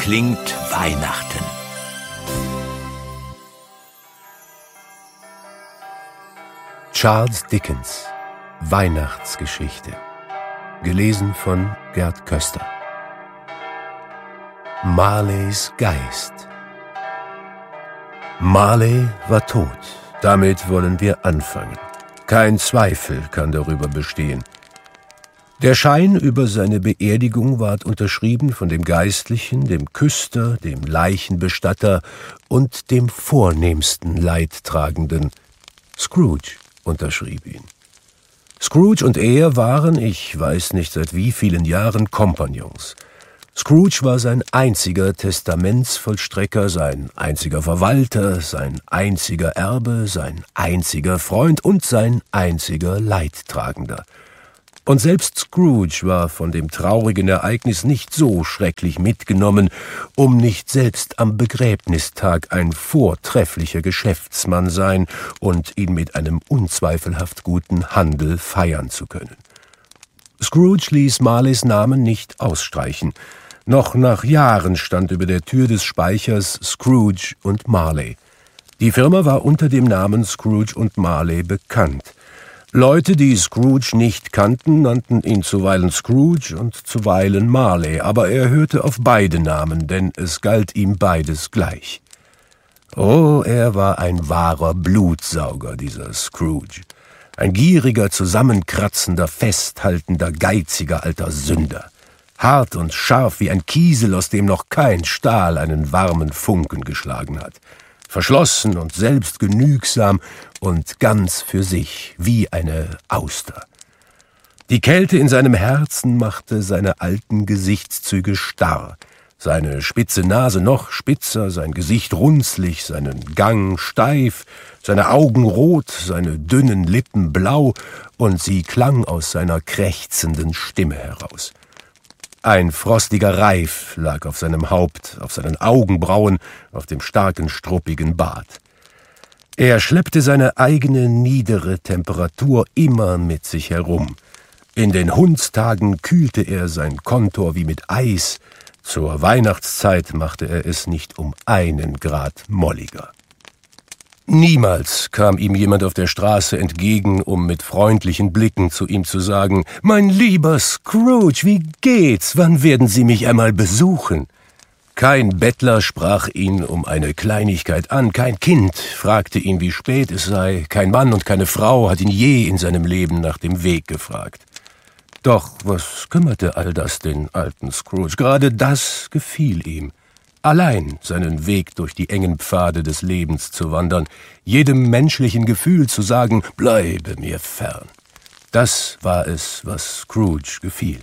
klingt Weihnachten. Charles Dickens, Weihnachtsgeschichte. Gelesen von Gerd Köster. Marleys Geist. Marley war tot. Damit wollen wir anfangen. Kein Zweifel kann darüber bestehen. Der Schein über seine Beerdigung ward unterschrieben von dem Geistlichen, dem Küster, dem Leichenbestatter und dem vornehmsten Leidtragenden. Scrooge unterschrieb ihn. Scrooge und er waren, ich weiß nicht seit wie vielen Jahren, Kompagnons. Scrooge war sein einziger Testamentsvollstrecker, sein einziger Verwalter, sein einziger Erbe, sein einziger Freund und sein einziger Leidtragender. Und selbst Scrooge war von dem traurigen Ereignis nicht so schrecklich mitgenommen, um nicht selbst am Begräbnistag ein vortrefflicher Geschäftsmann sein und ihn mit einem unzweifelhaft guten Handel feiern zu können. Scrooge ließ Marleys Namen nicht ausstreichen. Noch nach Jahren stand über der Tür des Speichers Scrooge und Marley. Die Firma war unter dem Namen Scrooge und Marley bekannt. Leute, die Scrooge nicht kannten, nannten ihn zuweilen Scrooge und zuweilen Marley, aber er hörte auf beide Namen, denn es galt ihm beides gleich. Oh, er war ein wahrer Blutsauger, dieser Scrooge. Ein gieriger, zusammenkratzender, festhaltender, geiziger alter Sünder. Hart und scharf wie ein Kiesel, aus dem noch kein Stahl einen warmen Funken geschlagen hat. Verschlossen und selbstgenügsam und ganz für sich, wie eine Auster. Die Kälte in seinem Herzen machte seine alten Gesichtszüge starr, seine spitze Nase noch spitzer, sein Gesicht runzlig, seinen Gang steif, seine Augen rot, seine dünnen Lippen blau, und sie klang aus seiner krächzenden Stimme heraus. Ein frostiger Reif lag auf seinem Haupt, auf seinen Augenbrauen, auf dem starken, struppigen Bart. Er schleppte seine eigene niedere Temperatur immer mit sich herum. In den Hundstagen kühlte er sein Kontor wie mit Eis. Zur Weihnachtszeit machte er es nicht um 1 Grad molliger. Niemals kam ihm jemand auf der Straße entgegen, um mit freundlichen Blicken zu ihm zu sagen: »Mein lieber Scrooge, wie geht's? Wann werden Sie mich einmal besuchen?« Kein Bettler sprach ihn um eine Kleinigkeit an, kein Kind fragte ihn, wie spät es sei, kein Mann und keine Frau hat ihn je in seinem Leben nach dem Weg gefragt. Doch was kümmerte all das den alten Scrooge? Gerade das gefiel ihm. Allein seinen Weg durch die engen Pfade des Lebens zu wandern, jedem menschlichen Gefühl zu sagen, bleibe mir fern. Das war es, was Scrooge gefiel.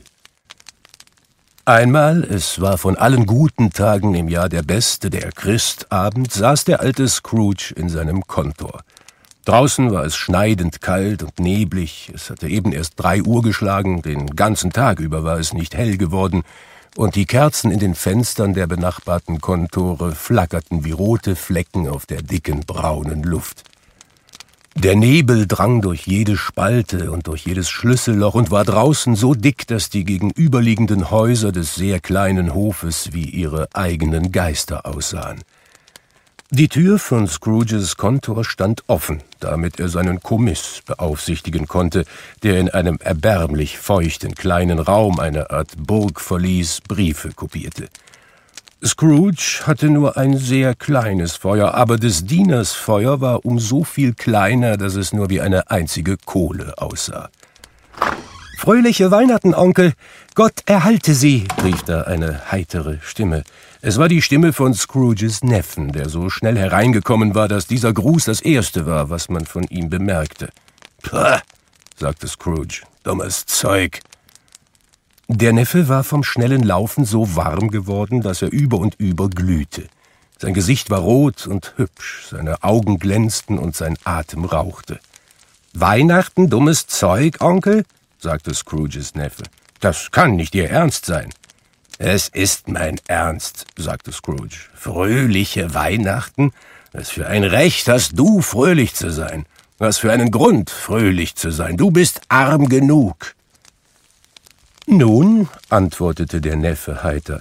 Einmal, es war von allen guten Tagen im Jahr der beste, der Christabend, saß der alte Scrooge in seinem Kontor. Draußen war es schneidend kalt und neblig, es hatte eben erst 3 Uhr geschlagen, den ganzen Tag über war es nicht hell geworden, und die Kerzen in den Fenstern der benachbarten Kontore flackerten wie rote Flecken auf der dicken, braunen Luft. Der Nebel drang durch jede Spalte und durch jedes Schlüsselloch und war draußen so dick, dass die gegenüberliegenden Häuser des sehr kleinen Hofes wie ihre eigenen Geister aussahen. Die Tür von Scrooges Kontor stand offen, damit er seinen Kommiss beaufsichtigen konnte, der in einem erbärmlich feuchten kleinen Raum, eine Art Burgverlies, Briefe kopierte. Scrooge hatte nur ein sehr kleines Feuer, aber des Dieners Feuer war um so viel kleiner, dass es nur wie eine einzige Kohle aussah. »Fröhliche Weihnachten, Onkel! Gott erhalte Sie!« rief da eine heitere Stimme. Es war die Stimme von Scrooges Neffen, der so schnell hereingekommen war, dass dieser Gruß das erste war, was man von ihm bemerkte. »Pah«, sagte Scrooge, »dummes Zeug.« Der Neffe war vom schnellen Laufen so warm geworden, dass er über und über glühte. Sein Gesicht war rot und hübsch, seine Augen glänzten und sein Atem rauchte. »Weihnachten, dummes Zeug, Onkel?« sagte Scrooges Neffe. »Das kann nicht Ihr Ernst sein.« »Es ist mein Ernst«, sagte Scrooge. »Fröhliche Weihnachten? Was für ein Recht hast du, fröhlich zu sein? Was für einen Grund, fröhlich zu sein? Du bist arm genug.« »Nun«, antwortete der Neffe heiter,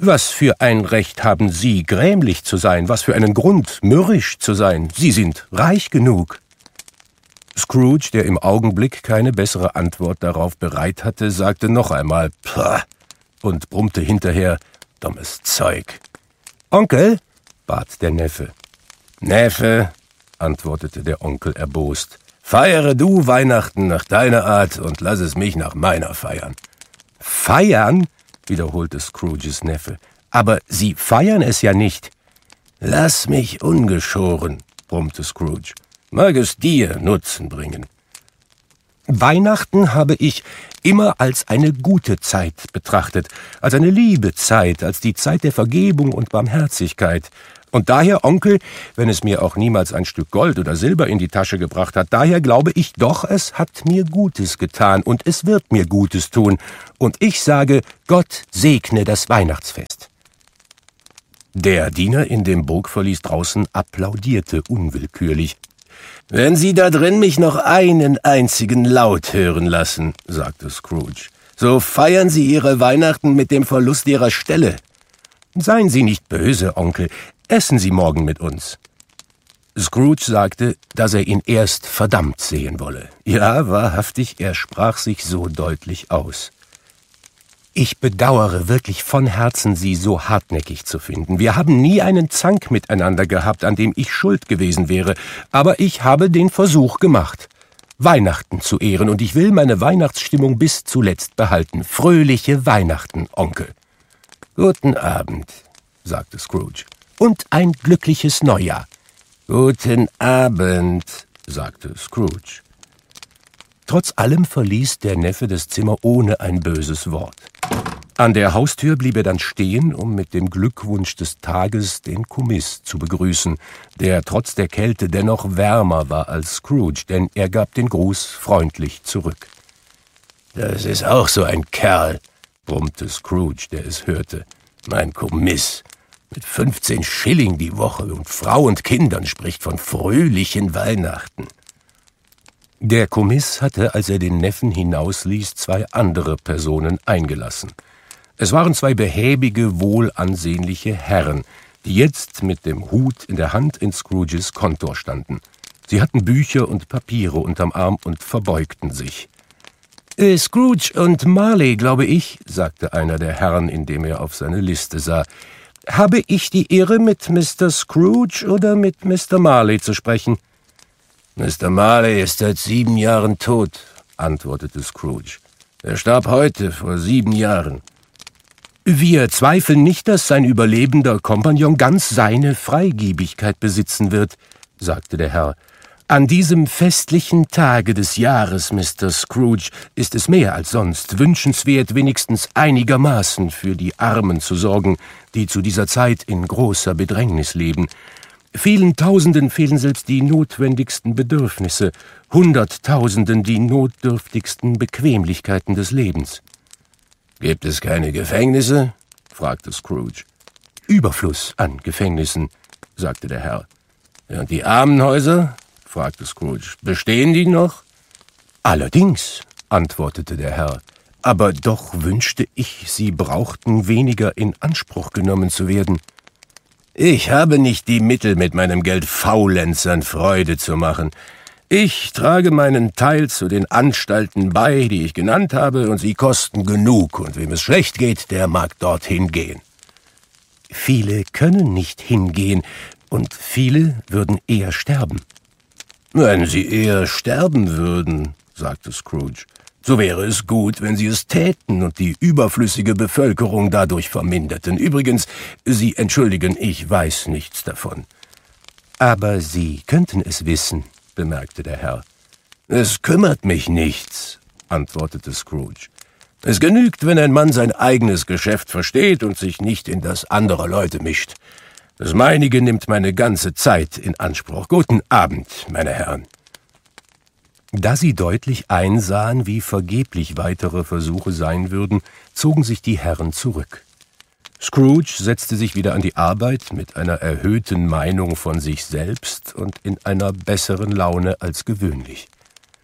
»Was für ein Recht haben Sie, grämlich zu sein? Was für einen Grund, mürrisch zu sein? Sie sind reich genug.« Scrooge, der im Augenblick keine bessere Antwort darauf bereit hatte, sagte noch einmal »Pah!« und brummte hinterher »Dummes Zeug!« »Onkel?« bat der Neffe. »Neffe«, antwortete der Onkel erbost, »feiere du Weihnachten nach deiner Art und lass es mich nach meiner feiern.« »Feiern?« wiederholte Scrooges Neffe. »Aber Sie feiern es ja nicht.« »Lass mich ungeschoren«, brummte Scrooge. »Mag es dir Nutzen bringen.« »Weihnachten habe ich immer als eine gute Zeit betrachtet, als eine liebe Zeit, als die Zeit der Vergebung und Barmherzigkeit. Und daher, Onkel, wenn es mir auch niemals ein Stück Gold oder Silber in die Tasche gebracht hat, daher glaube ich doch, es hat mir Gutes getan und es wird mir Gutes tun. Und ich sage, Gott segne das Weihnachtsfest.« Der Diener in dem Burgverlies draußen applaudierte unwillkürlich. »Wenn Sie da drin mich noch einen einzigen Laut hören lassen«, sagte Scrooge, »so feiern Sie Ihre Weihnachten mit dem Verlust Ihrer Stelle.« »Seien Sie nicht böse, Onkel, essen Sie morgen mit uns.« Scrooge sagte, dass er ihn erst verdammt sehen wolle. Ja, wahrhaftig, er sprach sich so deutlich aus. »Ich bedauere wirklich von Herzen, Sie so hartnäckig zu finden. Wir haben nie einen Zank miteinander gehabt, an dem ich schuld gewesen wäre, aber ich habe den Versuch gemacht, Weihnachten zu ehren, und ich will meine Weihnachtsstimmung bis zuletzt behalten. Fröhliche Weihnachten, Onkel.« »Guten Abend«, sagte Scrooge, »und ein glückliches Neujahr.« »Guten Abend«, sagte Scrooge. Trotz allem verließ der Neffe das Zimmer ohne ein böses Wort. An der Haustür blieb er dann stehen, um mit dem Glückwunsch des Tages den Kommiss zu begrüßen, der trotz der Kälte dennoch wärmer war als Scrooge, denn er gab den Gruß freundlich zurück. »Das ist auch so ein Kerl«, brummte Scrooge, der es hörte. »Mein Kommiss, mit 15 Schilling die Woche und Frau und Kindern, spricht von fröhlichen Weihnachten.« Der Kommiss hatte, als er den Neffen hinausließ, 2 andere Personen eingelassen. Es waren 2 behäbige, wohlansehnliche Herren, die jetzt mit dem Hut in der Hand in Scrooges Kontor standen. Sie hatten Bücher und Papiere unterm Arm und verbeugten sich. »Scrooge und Marley, glaube ich«, sagte einer der Herren, indem er auf seine Liste sah. »Habe ich die Ehre, mit Mr. Scrooge oder mit Mr. Marley zu sprechen?« »Mr. Marley ist seit 7 Jahren tot«, antwortete Scrooge. »Er starb heute, vor 7 Jahren.« »Wir zweifeln nicht, dass sein überlebender Kompagnon ganz seine Freigebigkeit besitzen wird«, sagte der Herr. »An diesem festlichen Tage des Jahres, Mr. Scrooge, ist es mehr als sonst wünschenswert, wenigstens einigermaßen für die Armen zu sorgen, die zu dieser Zeit in großer Bedrängnis leben. Vielen Tausenden fehlen selbst die notwendigsten Bedürfnisse, Hunderttausenden die notdürftigsten Bequemlichkeiten des Lebens.« »Gibt es keine Gefängnisse?« fragte Scrooge. »Überfluss an Gefängnissen«, sagte der Herr. »Und die Armenhäuser?« fragte Scrooge. »Bestehen die noch?« »Allerdings«, antwortete der Herr, »aber doch wünschte ich, Sie brauchten weniger in Anspruch genommen zu werden.« »Ich habe nicht die Mittel, mit meinem Geld Faulenzern Freude zu machen. Ich trage meinen Teil zu den Anstalten bei, die ich genannt habe, und sie kosten genug, und wem es schlecht geht, der mag dorthin gehen.« »Viele können nicht hingehen, und viele würden eher sterben.« »Wenn sie eher sterben würden«, sagte Scrooge, »so wäre es gut, wenn sie es täten und die überflüssige Bevölkerung dadurch verminderten. Übrigens, Sie entschuldigen, ich weiß nichts davon.« »Aber Sie könnten es wissen«, bemerkte der Herr. »Es kümmert mich nichts«, antwortete Scrooge. »Es genügt, wenn ein Mann sein eigenes Geschäft versteht und sich nicht in das anderer Leute mischt. Das meinige nimmt meine ganze Zeit in Anspruch. Guten Abend, meine Herren.« Da sie deutlich einsahen, wie vergeblich weitere Versuche sein würden, zogen sich die Herren zurück. Scrooge setzte sich wieder an die Arbeit mit einer erhöhten Meinung von sich selbst und in einer besseren Laune als gewöhnlich.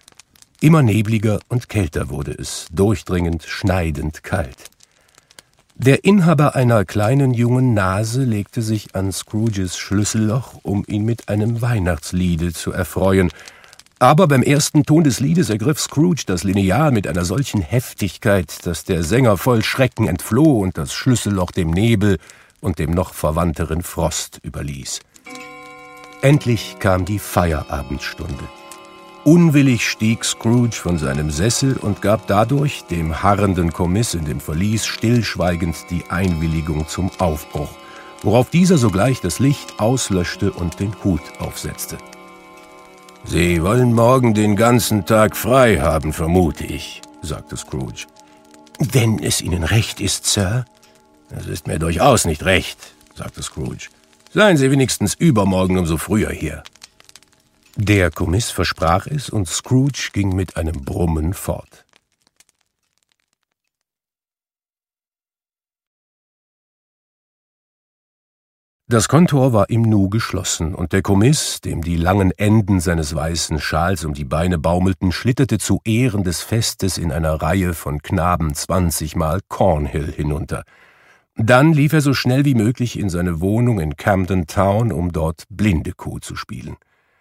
Immer nebliger und kälter wurde es, durchdringend, schneidend kalt. Der Inhaber einer kleinen jungen Nase legte sich an Scrooges Schlüsselloch, um ihn mit einem Weihnachtsliede zu erfreuen. Aber beim ersten Ton des Liedes ergriff Scrooge das Lineal mit einer solchen Heftigkeit, dass der Sänger voll Schrecken entfloh und das Schlüsselloch dem Nebel und dem noch verwandteren Frost überließ. Endlich kam die Feierabendstunde. Unwillig stieg Scrooge von seinem Sessel und gab dadurch dem harrenden Kommiss in dem Verlies stillschweigend die Einwilligung zum Aufbruch, worauf dieser sogleich das Licht auslöschte und den Hut aufsetzte. »Sie wollen morgen den ganzen Tag frei haben, vermute ich«, sagte Scrooge. »Wenn es Ihnen recht ist, Sir.« »Es ist mir durchaus nicht recht«, sagte Scrooge. »Seien Sie wenigstens übermorgen umso früher hier.« Der Kommiss versprach es, und Scrooge ging mit einem Brummen fort. Das Kontor war im Nu geschlossen, und der Kommiss, dem die langen Enden seines weißen Schals um die Beine baumelten, schlitterte zu Ehren des Festes in einer Reihe von Knaben 20-mal Cornhill hinunter. Dann lief er so schnell wie möglich in seine Wohnung in Camden Town, um dort Blindekuh zu spielen.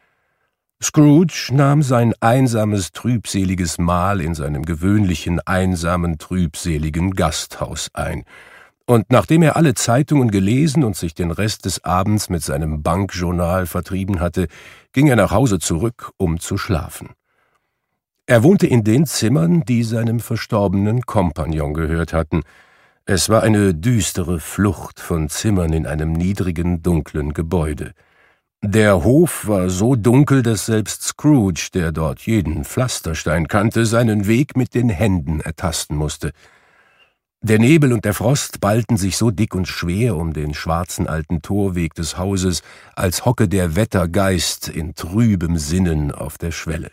Scrooge nahm sein einsames, trübseliges Mahl in seinem gewöhnlichen, einsamen, trübseligen Gasthaus ein. Und nachdem er alle Zeitungen gelesen und sich den Rest des Abends mit seinem Bankjournal vertrieben hatte, ging er nach Hause zurück, um zu schlafen. Er wohnte in den Zimmern, die seinem verstorbenen Kompagnon gehört hatten. Es war eine düstere Flucht von Zimmern in einem niedrigen, dunklen Gebäude. Der Hof war so dunkel, dass selbst Scrooge, der dort jeden Pflasterstein kannte, seinen Weg mit den Händen ertasten musste. Der Nebel und der Frost ballten sich so dick und schwer um den schwarzen alten Torweg des Hauses, als hocke der Wettergeist in trübem Sinnen auf der Schwelle.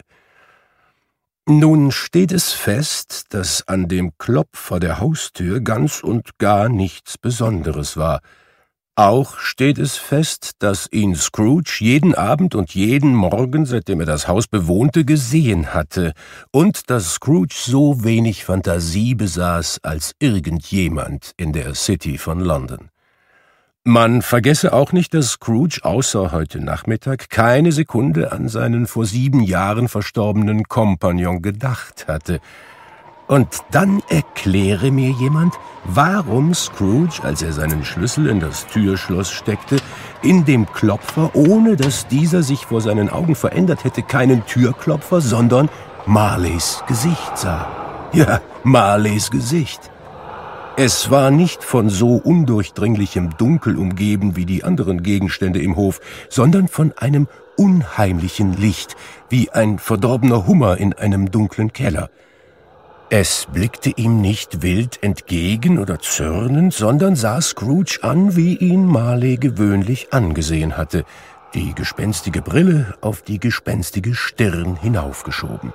Nun steht es fest, dass an dem Klopfer der Haustür ganz und gar nichts Besonderes war. Auch steht es fest, dass ihn Scrooge jeden Abend und jeden Morgen, seitdem er das Haus bewohnte, gesehen hatte, und dass Scrooge so wenig Fantasie besaß als irgendjemand in der City von London. Man vergesse auch nicht, dass Scrooge außer heute Nachmittag keine Sekunde an seinen vor 7 Jahren verstorbenen Kompagnon gedacht hatte. Und dann erkläre mir jemand, warum Scrooge, als er seinen Schlüssel in das Türschloss steckte, in dem Klopfer, ohne dass dieser sich vor seinen Augen verändert hätte, keinen Türklopfer, sondern Marleys Gesicht sah. Ja, Marleys Gesicht. Es war nicht von so undurchdringlichem Dunkel umgeben wie die anderen Gegenstände im Hof, sondern von einem unheimlichen Licht, wie ein verdorbener Hummer in einem dunklen Keller. Es blickte ihm nicht wild entgegen oder zürnend, sondern sah Scrooge an, wie ihn Marley gewöhnlich angesehen hatte, die gespenstige Brille auf die gespenstige Stirn hinaufgeschoben.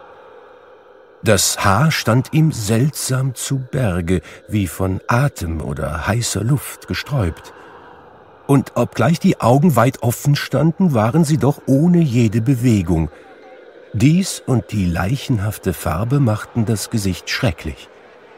Das Haar stand ihm seltsam zu Berge, wie von Atem oder heißer Luft gesträubt. Und obgleich die Augen weit offen standen, waren sie doch ohne jede Bewegung. Dies und die leichenhafte Farbe machten das Gesicht schrecklich.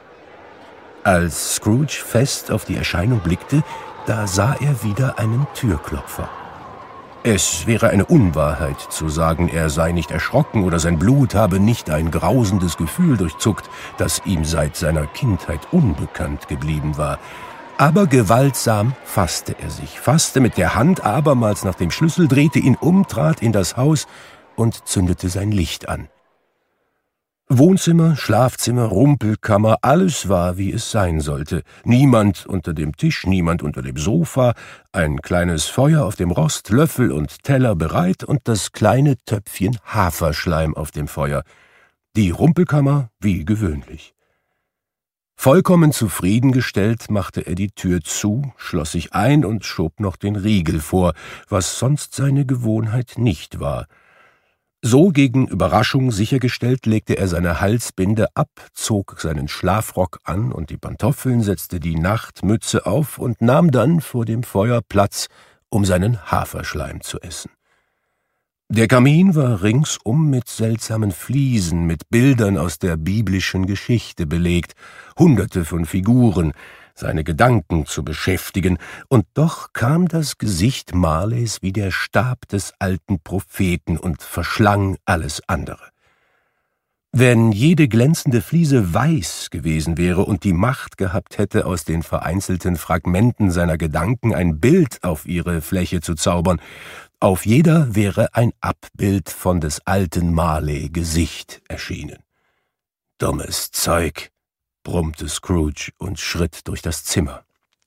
Als Scrooge fest auf die Erscheinung blickte, da sah er wieder einen Türklopfer. Es wäre eine Unwahrheit zu sagen, er sei nicht erschrocken oder sein Blut habe nicht ein grausendes Gefühl durchzuckt, das ihm seit seiner Kindheit unbekannt geblieben war. Aber gewaltsam fasste er sich, fasste mit der Hand abermals nach dem Schlüssel, drehte ihn um, trat in das Haus und zündete sein Licht an. Wohnzimmer, Schlafzimmer, Rumpelkammer, alles war, wie es sein sollte. Niemand unter dem Tisch, niemand unter dem Sofa, ein kleines Feuer auf dem Rost, Löffel und Teller bereit und das kleine Töpfchen Haferschleim auf dem Feuer. Die Rumpelkammer wie gewöhnlich. Vollkommen zufriedengestellt machte er die Tür zu, schloss sich ein und schob noch den Riegel vor, was sonst seine Gewohnheit nicht war. So gegen Überraschung sichergestellt, legte er seine Halsbinde ab, zog seinen Schlafrock an und die Pantoffeln, setzte die Nachtmütze auf und nahm dann vor dem Feuer Platz, um seinen Haferschleim zu essen. Der Kamin war ringsum mit seltsamen Fliesen, mit Bildern aus der biblischen Geschichte belegt, Hunderte von Figuren. seine Gedanken zu beschäftigen, und doch kam das Gesicht Marleys wie der Stab des alten Propheten und verschlang alles andere. Wenn jede glänzende Fliese weiß gewesen wäre und die Macht gehabt hätte, aus den vereinzelten Fragmenten seiner Gedanken ein Bild auf ihre Fläche zu zaubern, auf jeder wäre ein Abbild von des alten Marley Gesicht erschienen. »Dummes Zeug«, brummte Scrooge und schritt durch das Zimmer.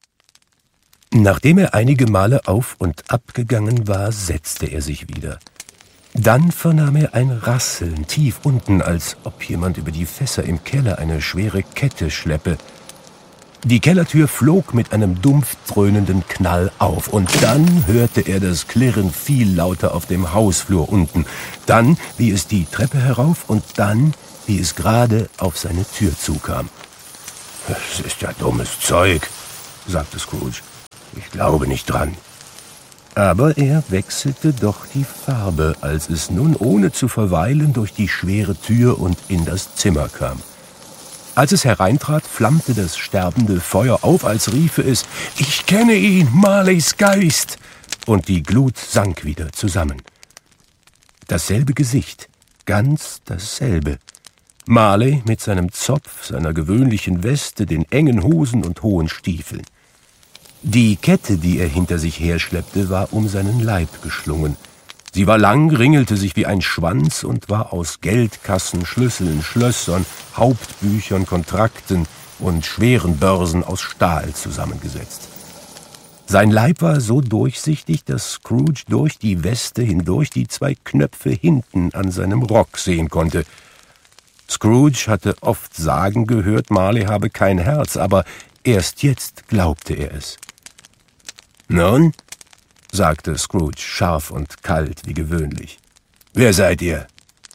Nachdem er einige Male auf und ab gegangen war, setzte er sich wieder. Dann vernahm er ein Rasseln tief unten, als ob jemand über die Fässer im Keller eine schwere Kette schleppe. Die Kellertür flog mit einem dumpf dröhnenden Knall auf, und dann hörte er das Klirren viel lauter auf dem Hausflur unten, dann, wie es die Treppe herauf, und dann, wie es gerade auf seine Tür zukam. »Es ist ja dummes Zeug«, sagte Scrooge. »Ich glaube nicht dran.« Aber er wechselte doch die Farbe, als es nun ohne zu verweilen durch die schwere Tür und in das Zimmer kam. Als es hereintrat, flammte das sterbende Feuer auf, als riefe es, »Ich kenne ihn, Marleys Geist!« Und die Glut sank wieder zusammen. Dasselbe Gesicht, ganz dasselbe. Marley mit seinem Zopf, seiner gewöhnlichen Weste, den engen Hosen und hohen Stiefeln. Die Kette, die er hinter sich herschleppte, war um seinen Leib geschlungen. Sie war lang, ringelte sich wie ein Schwanz und war aus Geldkassen, Schlüsseln, Schlössern, Hauptbüchern, Kontrakten und schweren Börsen aus Stahl zusammengesetzt. Sein Leib war so durchsichtig, dass Scrooge durch die Weste hindurch die 2 Knöpfe hinten an seinem Rock sehen konnte. Scrooge hatte oft sagen gehört, Marley habe kein Herz, aber erst jetzt glaubte er es. »Nun«, sagte Scrooge scharf und kalt wie gewöhnlich, »wer seid ihr?«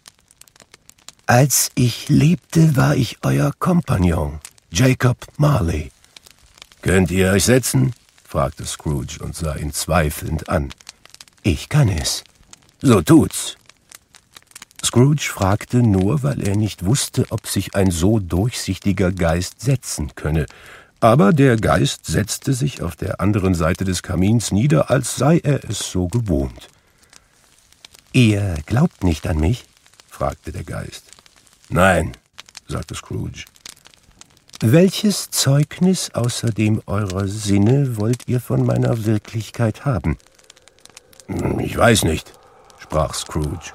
»Als ich lebte, war ich euer Kompagnon, Jacob Marley.« »Könnt ihr euch setzen?« fragte Scrooge und sah ihn zweifelnd an. »Ich kann es.« »So tut's.« Scrooge fragte nur, weil er nicht wusste, ob sich ein so durchsichtiger Geist setzen könne. Aber der Geist setzte sich auf der anderen Seite des Kamins nieder, als sei er es so gewohnt. »Ihr glaubt nicht an mich?« fragte der Geist. »Nein«, sagte Scrooge. »Welches Zeugnis außer dem eurer Sinne wollt ihr von meiner Wirklichkeit haben?« »Ich weiß nicht«, sprach Scrooge.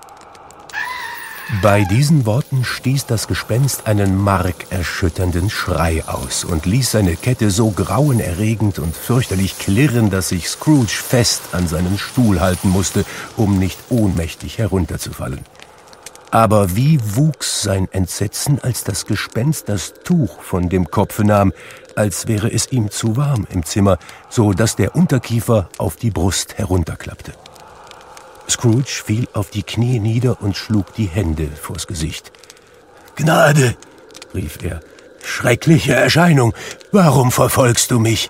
Bei diesen Worten stieß das Gespenst einen markerschütternden Schrei aus und ließ seine Kette so grauenerregend und fürchterlich klirren, dass sich Scrooge fest an seinen Stuhl halten musste, um nicht ohnmächtig herunterzufallen. Aber wie wuchs sein Entsetzen, als das Gespenst das Tuch von dem Kopfe nahm, als wäre es ihm zu warm im Zimmer, so dass der Unterkiefer auf die Brust herunterklappte. Scrooge fiel auf die Knie nieder und schlug die Hände vors Gesicht. »Gnade«, rief er, »schreckliche Erscheinung, warum verfolgst du mich?«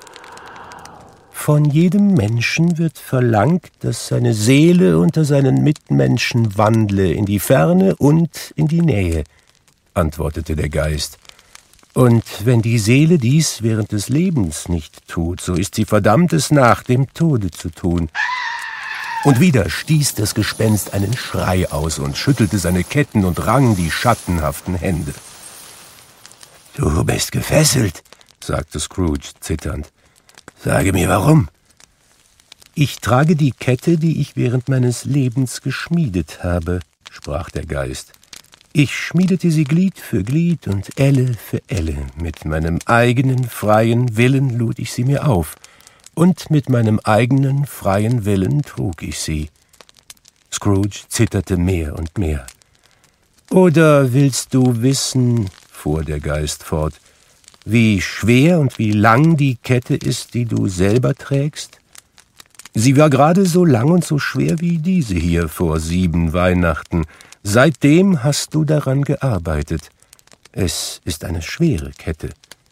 »Von jedem Menschen wird verlangt, dass seine Seele unter seinen Mitmenschen wandle, in die Ferne und in die Nähe«, antwortete der Geist. »Und wenn die Seele dies während des Lebens nicht tut, so ist sie verdammt, es nach dem Tode zu tun.« Und wieder stieß das Gespenst einen Schrei aus und schüttelte seine Ketten und rang die schattenhaften Hände. »Du bist gefesselt«, sagte Scrooge zitternd. »Sage mir, warum?« »Ich trage die Kette, die ich während meines Lebens geschmiedet habe«, sprach der Geist. »Ich schmiedete sie Glied für Glied und Elle für Elle. Mit meinem eigenen freien Willen lud ich sie mir auf. Und mit meinem eigenen freien Willen trug ich sie.« Scrooge zitterte mehr und mehr. »Oder willst du wissen«, fuhr der Geist fort, »wie schwer und wie lang die Kette ist, die du selber trägst? Sie war gerade so lang und so schwer wie diese hier vor 7 Weihnachten. Seitdem hast du daran gearbeitet. Es ist eine schwere Kette.«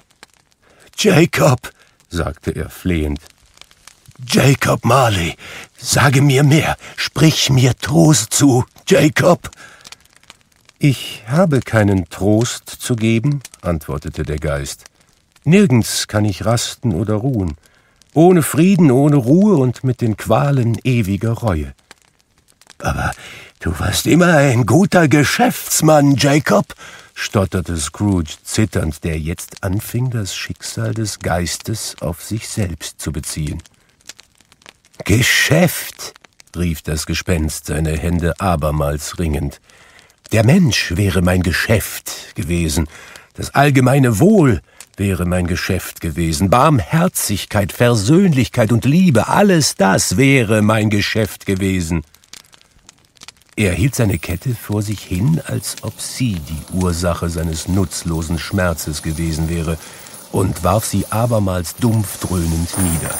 »Jacob«, sagte er flehend. »Jacob Marley, sage mir mehr, sprich mir Trost zu, Jacob!« »Ich habe keinen Trost zu geben«, antwortete der Geist. Nirgends kann ich rasten oder ruhen. Ohne Frieden, ohne Ruhe und mit den Qualen ewiger Reue. »Aber du warst immer ein guter Geschäftsmann, Jacob«, stotterte Scrooge zitternd, der jetzt anfing, das Schicksal des Geistes auf sich selbst zu beziehen. »Geschäft«, rief das Gespenst, seine Hände abermals ringend. »Der Mensch wäre mein Geschäft gewesen, das allgemeine Wohl wäre mein Geschäft gewesen, Barmherzigkeit, Versöhnlichkeit und Liebe, alles das wäre mein Geschäft gewesen.« Er hielt seine Kette vor sich hin, als ob sie die Ursache seines nutzlosen Schmerzes gewesen wäre, und warf sie abermals dumpf dröhnend nieder.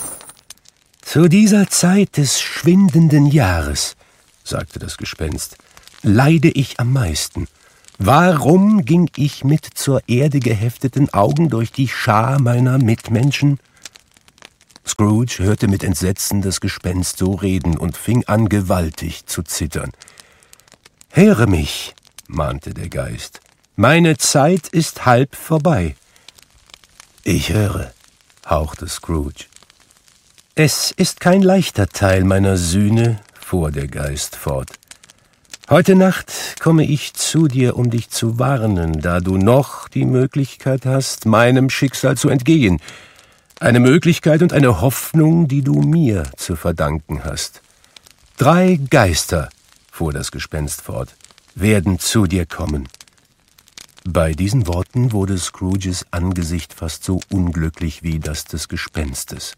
»Zu dieser Zeit des schwindenden Jahres«, sagte das Gespenst, »leide ich am meisten. Warum ging ich mit zur Erde gehefteten Augen durch die Schar meiner Mitmenschen?« Scrooge hörte mit Entsetzen das Gespenst so reden und fing an, gewaltig zu zittern. »Höre mich«, mahnte der Geist, »meine Zeit ist halb vorbei.« »Ich höre«, hauchte Scrooge. »Es ist kein leichter Teil meiner Sühne«, fuhr der Geist fort. »Heute Nacht komme ich zu dir, um dich zu warnen, da du noch die Möglichkeit hast, meinem Schicksal zu entgehen. Eine Möglichkeit und eine Hoffnung, die du mir zu verdanken hast. 3 Geister«, fuhr das Gespenst fort, »werden zu dir kommen.« Bei diesen Worten wurde Scrooges Angesicht fast so unglücklich wie das des Gespenstes.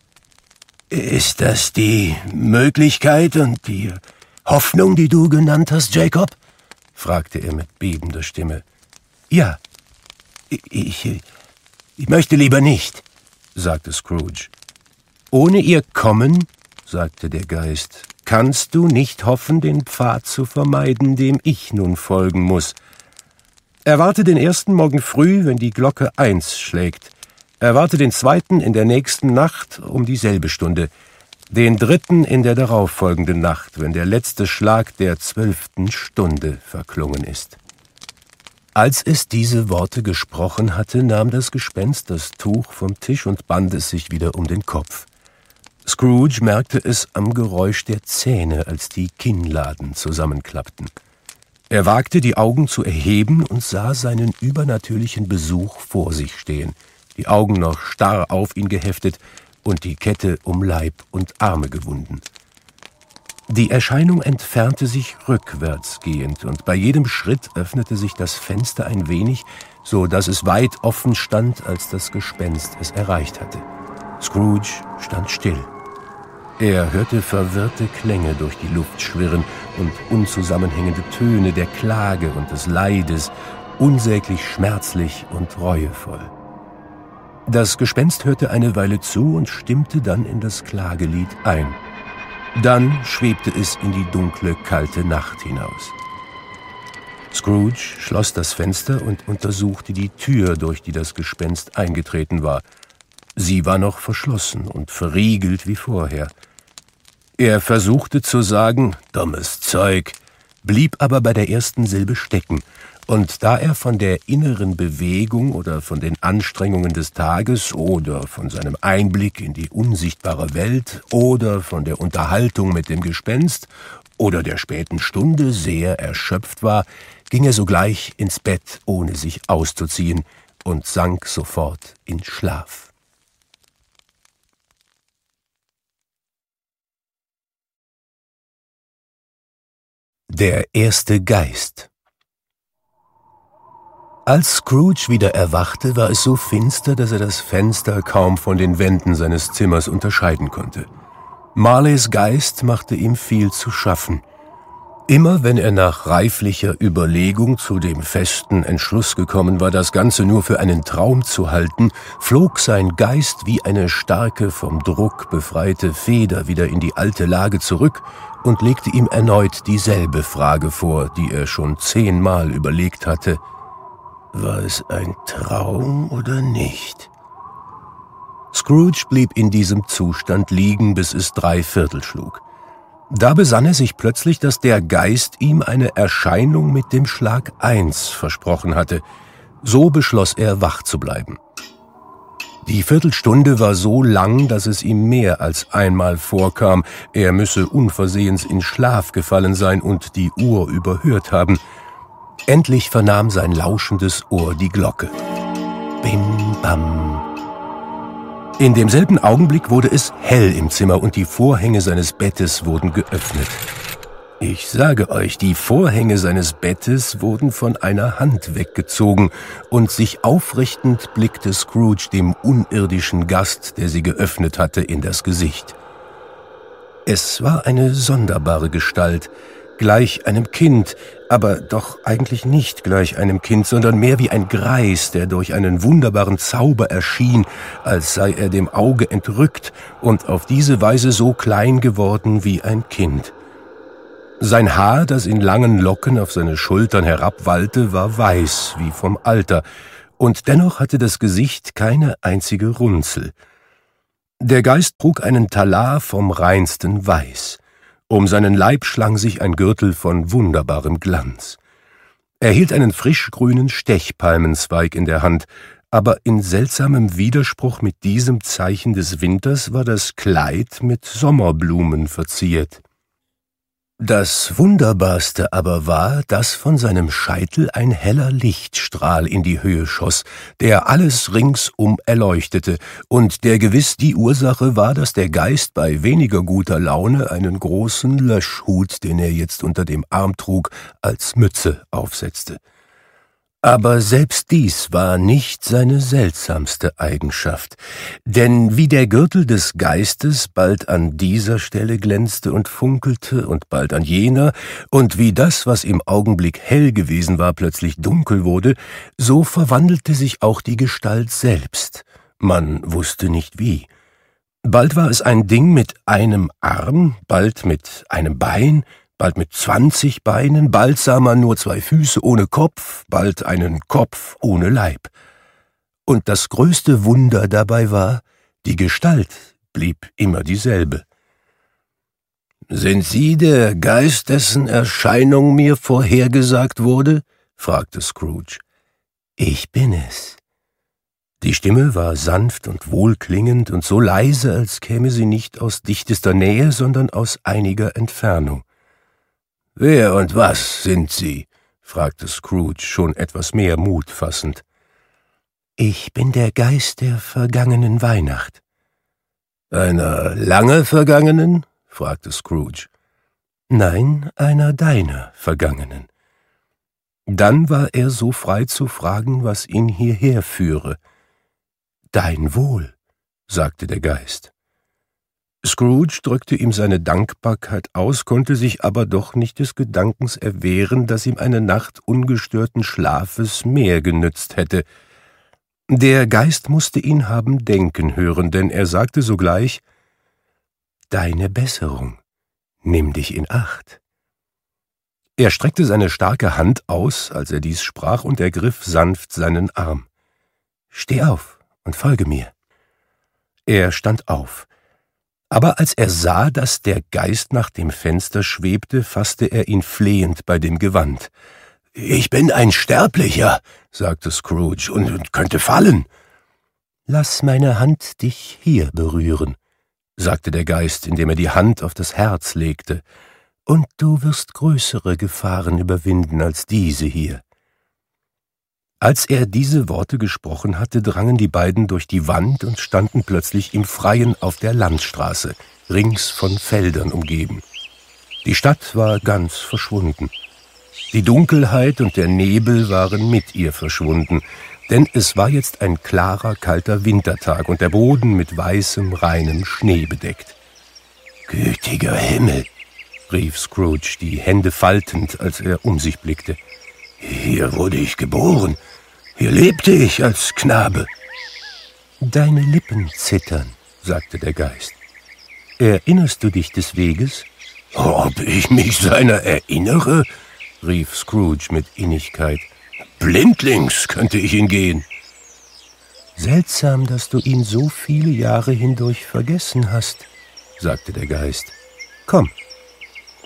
»Ist das die Möglichkeit und die Hoffnung, die du genannt hast, Jacob?« fragte er mit bebender Stimme. »Ja, ich möchte lieber nicht«, sagte Scrooge. »Ohne ihr Kommen«, sagte der Geist, »kannst du nicht hoffen, den Pfad zu vermeiden, dem ich nun folgen muss. Erwarte den ersten morgen früh, wenn die Glocke 1 schlägt. Erwarte den zweiten in der nächsten Nacht um dieselbe Stunde, den dritten in der darauffolgenden Nacht, wenn der letzte Schlag der 12. Stunde verklungen ist.« Als es diese Worte gesprochen hatte, nahm das Gespenst das Tuch vom Tisch und band es sich wieder um den Kopf. Scrooge merkte es am Geräusch der Zähne, als die Kinnladen zusammenklappten. Er wagte, die Augen zu erheben und sah seinen übernatürlichen Besuch vor sich stehen, die Augen noch starr auf ihn geheftet und die Kette um Leib und Arme gewunden. Die Erscheinung entfernte sich rückwärts gehend, und bei jedem Schritt öffnete sich das Fenster ein wenig, so dass es weit offen stand, als das Gespenst es erreicht hatte. Scrooge stand still. Er hörte verwirrte Klänge durch die Luft schwirren und unzusammenhängende Töne der Klage und des Leides, unsäglich schmerzlich und reuevoll. Das Gespenst hörte eine Weile zu und stimmte dann in das Klagelied ein. Dann schwebte es in die dunkle, kalte Nacht hinaus. Scrooge schloss das Fenster und untersuchte die Tür, durch die das Gespenst eingetreten war. Sie war noch verschlossen und verriegelt wie vorher. Er versuchte zu sagen, »Dummes Zeug«, blieb aber bei der ersten Silbe stecken, und da er von der inneren Bewegung oder von den Anstrengungen des Tages oder von seinem Einblick in die unsichtbare Welt oder von der Unterhaltung mit dem Gespenst oder der späten Stunde sehr erschöpft war, ging er sogleich ins Bett, ohne sich auszuziehen, und sank sofort in Schlaf. Der erste Geist. Als Scrooge wieder erwachte, war es so finster, dass er das Fenster kaum von den Wänden seines Zimmers unterscheiden konnte. Marleys Geist machte ihm viel zu schaffen. Immer wenn er nach reiflicher Überlegung zu dem festen Entschluss gekommen war, das Ganze nur für einen Traum zu halten, flog sein Geist wie eine starke, vom Druck befreite Feder wieder in die alte Lage zurück und legte ihm erneut dieselbe Frage vor, die er schon 10-mal überlegt hatte: War es ein Traum oder nicht? Scrooge blieb in diesem Zustand liegen, bis es 3/4 schlug. Da besann er sich plötzlich, dass der Geist ihm eine Erscheinung mit dem Schlag 1 versprochen hatte. So beschloss er, wach zu bleiben. Die Viertelstunde war so lang, dass es ihm mehr als einmal vorkam, er müsse unversehens in Schlaf gefallen sein und die Uhr überhört haben. Endlich vernahm sein lauschendes Ohr die Glocke. Bim, bam. In demselben Augenblick wurde es hell im Zimmer und die Vorhänge seines Bettes wurden geöffnet. Ich sage euch, die Vorhänge seines Bettes wurden von einer Hand weggezogen und sich aufrichtend blickte Scrooge dem unirdischen Gast, der sie geöffnet hatte, in das Gesicht. Es war eine sonderbare Gestalt, gleich einem Kind, aber doch eigentlich nicht gleich einem Kind, sondern mehr wie ein Greis, der durch einen wunderbaren Zauber erschien, als sei er dem Auge entrückt und auf diese Weise so klein geworden wie ein Kind. Sein Haar, das in langen Locken auf seine Schultern herabwallte, war weiß wie vom Alter, und dennoch hatte das Gesicht keine einzige Runzel. Der Geist trug einen Talar vom reinsten Weiß. Um seinen Leib schlang sich ein Gürtel von wunderbarem Glanz. Er hielt einen frischgrünen Stechpalmenzweig in der Hand, aber in seltsamem Widerspruch mit diesem Zeichen des Winters war das Kleid mit Sommerblumen verziert. Das Wunderbarste aber war, dass von seinem Scheitel ein heller Lichtstrahl in die Höhe schoss, der alles ringsum erleuchtete, und der gewiss die Ursache war, dass der Geist bei weniger guter Laune einen großen Löschhut, den er jetzt unter dem Arm trug, als Mütze aufsetzte. Aber selbst dies war nicht seine seltsamste Eigenschaft, denn wie der Gürtel des Geistes bald an dieser Stelle glänzte und funkelte und bald an jener, und wie das, was im Augenblick hell gewesen war, plötzlich dunkel wurde, so verwandelte sich auch die Gestalt selbst. Man wusste nicht wie. Bald war es ein Ding mit einem Arm, bald mit einem Bein, bald mit 20 Beinen, bald sah man nur 2 Füße ohne Kopf, bald einen Kopf ohne Leib. Und das größte Wunder dabei war, die Gestalt blieb immer dieselbe. »Sind Sie der Geist, dessen Erscheinung mir vorhergesagt wurde?« fragte Scrooge. »Ich bin es.« Die Stimme war sanft und wohlklingend und so leise, als käme sie nicht aus dichtester Nähe, sondern aus einiger Entfernung. »Wer und was sind Sie?« fragte Scrooge, schon etwas mehr Mut fassend. »Ich bin der Geist der vergangenen Weihnacht.« »Einer lange vergangenen?« fragte Scrooge. »Nein, einer deiner vergangenen.« Dann war er so frei zu fragen, was ihn hierher führe. »Dein Wohl«, sagte der Geist. Scrooge drückte ihm seine Dankbarkeit aus, konnte sich aber doch nicht des Gedankens erwehren, dass ihm eine Nacht ungestörten Schlafes mehr genützt hätte. Der Geist musste ihn haben denken hören, denn er sagte sogleich: »Deine Besserung, nimm dich in Acht.« Er streckte seine starke Hand aus, als er dies sprach, und ergriff sanft seinen Arm. »Steh auf und folge mir.« Er stand auf. Aber als er sah, dass der Geist nach dem Fenster schwebte, fasste er ihn flehend bei dem Gewand. »Ich bin ein Sterblicher«, sagte Scrooge, und könnte fallen.« »Lass meine Hand dich hier berühren«, sagte der Geist, indem er die Hand auf das Herz legte, »und du wirst größere Gefahren überwinden als diese hier.« Als er diese Worte gesprochen hatte, drangen die beiden durch die Wand und standen plötzlich im Freien auf der Landstraße, rings von Feldern umgeben. Die Stadt war ganz verschwunden. Die Dunkelheit und der Nebel waren mit ihr verschwunden, denn es war jetzt ein klarer, kalter Wintertag und der Boden mit weißem, reinem Schnee bedeckt. »Gütiger Himmel«, rief Scrooge, die Hände faltend, als er um sich blickte. »Hier wurde ich geboren. Hier lebte ich als Knabe.« »Deine Lippen zittern«, sagte der Geist. »Erinnerst du dich des Weges?« »Ob ich mich seiner erinnere?« rief Scrooge mit Innigkeit. »Blindlings könnte ich ihn gehen.« »Seltsam, dass du ihn so viele Jahre hindurch vergessen hast«, sagte der Geist. »Komm.«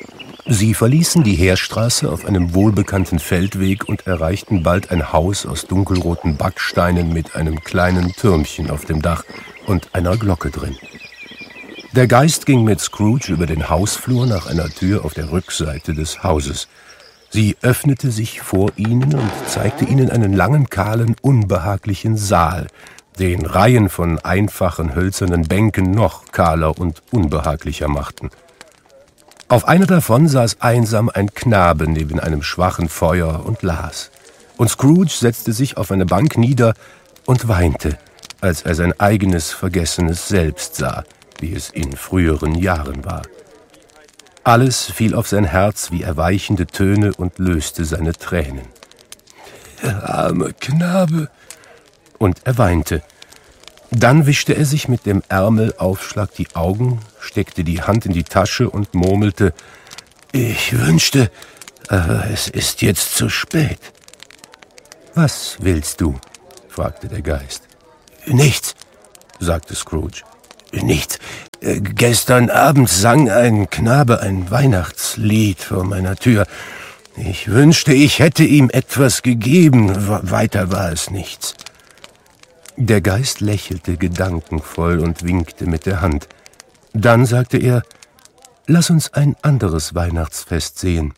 Sie verließen die Heerstraße auf einem wohlbekannten Feldweg und erreichten bald ein Haus aus dunkelroten Backsteinen mit einem kleinen Türmchen auf dem Dach und einer Glocke drin. Der Geist ging mit Scrooge über den Hausflur nach einer Tür auf der Rückseite des Hauses. Sie öffnete sich vor ihnen und zeigte ihnen einen langen, kahlen, unbehaglichen Saal, den Reihen von einfachen, hölzernen Bänken noch kahler und unbehaglicher machten. Auf einer davon saß einsam ein Knabe neben einem schwachen Feuer und las. Und Scrooge setzte sich auf eine Bank nieder und weinte, als er sein eigenes vergessenes Selbst sah, wie es in früheren Jahren war. Alles fiel auf sein Herz wie erweichende Töne und löste seine Tränen. Der arme Knabe! Und er weinte. Dann wischte er sich mit dem Ärmelaufschlag die Augen, steckte die Hand in die Tasche und murmelte: »Ich wünschte, aber es ist jetzt zu spät.« »Was willst du?« fragte der Geist. »Nichts«, sagte Scrooge. »Nichts. Gestern Abend sang ein Knabe ein Weihnachtslied vor meiner Tür. Ich wünschte, ich hätte ihm etwas gegeben, weiter war es nichts.« Der Geist lächelte gedankenvoll und winkte mit der Hand. Dann sagte er: »Lass uns ein anderes Weihnachtsfest sehen.«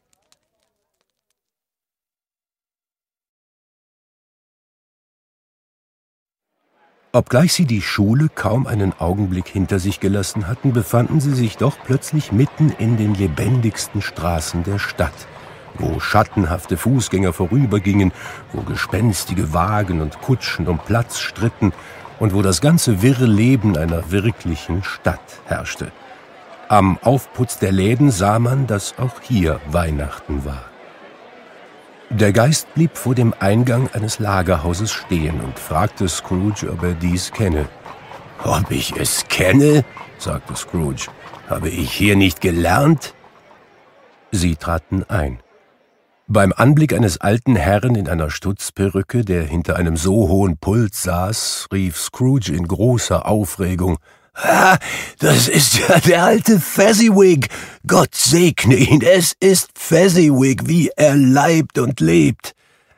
Obgleich sie die Schule kaum einen Augenblick hinter sich gelassen hatten, befanden sie sich doch plötzlich mitten in den lebendigsten Straßen der Stadt, wo schattenhafte Fußgänger vorübergingen, wo gespenstige Wagen und Kutschen um Platz stritten und wo das ganze wirre Leben einer wirklichen Stadt herrschte. Am Aufputz der Läden sah man, dass auch hier Weihnachten war. Der Geist blieb vor dem Eingang eines Lagerhauses stehen und fragte Scrooge, ob er dies kenne. »Ob ich es kenne?« sagte Scrooge. »Habe ich hier nicht gelernt?« Sie traten ein. Beim Anblick eines alten Herrn in einer Stutzperücke, der hinter einem so hohen Pult saß, rief Scrooge in großer Aufregung: »Ah, das ist ja der alte Fezziwig! Gott segne ihn, es ist Fezziwig, wie er leibt und lebt!«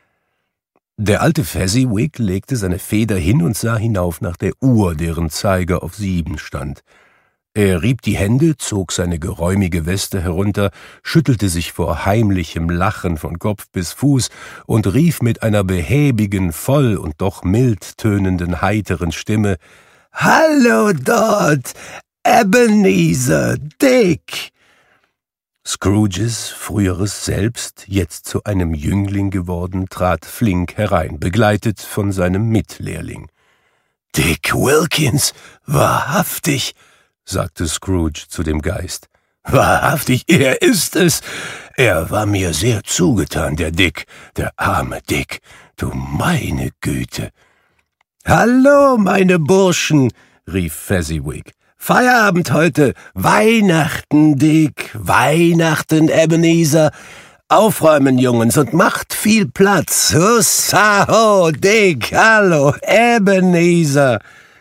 Der alte Fezziwig legte seine Feder hin und sah hinauf nach der Uhr, deren Zeiger auf 7 stand. Er rieb die Hände, zog seine geräumige Weste herunter, schüttelte sich vor heimlichem Lachen von Kopf bis Fuß und rief mit einer behäbigen, voll und doch mild tönenden, heiteren Stimme: »Hallo dort, Ebenezer, Dick!« Scrooges früheres Selbst, jetzt zu einem Jüngling geworden, trat flink herein, begleitet von seinem Mitlehrling. »Dick Wilkins, wahrhaftig«, sagte Scrooge zu dem Geist. »Wahrhaftig, er ist es. Er war mir sehr zugetan, der Dick, der arme Dick. Du meine Güte!« »Hallo, meine Burschen«, rief Fezziwig. »Feierabend heute. Weihnachten, Dick. Weihnachten, Ebenezer. Aufräumen, Jungens, und macht viel Platz. Hussaho, Dick. Hallo, Ebenezer.«